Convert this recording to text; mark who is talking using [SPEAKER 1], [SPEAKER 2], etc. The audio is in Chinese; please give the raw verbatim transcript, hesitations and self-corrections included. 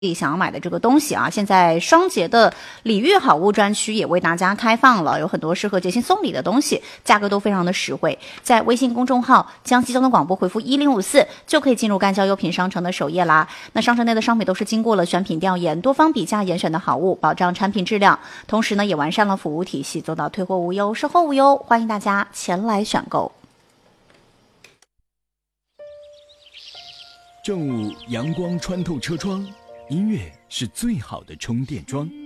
[SPEAKER 1] 想要买的这个东西啊，现在双节的礼遇好物专区也为大家开放了，有很多适合节庆送礼的东西，价格都非常的实惠。在微信公众号江西交通广播回复一零五四就可以进入干交优品商城的首页啦。那商城内的商品都是经过了选品调研、多方比价严选的好物，保障产品质量，同时呢也完善了服务体系，做到退货无忧、售后无忧，欢迎大家前来选购。
[SPEAKER 2] 正午阳光穿透车窗，音乐是最好的充电桩。